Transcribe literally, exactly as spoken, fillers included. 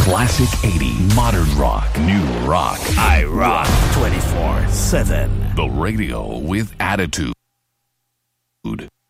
Classic eighty, modern rock, new rock. I rock twenty-four seven. The radio with attitude.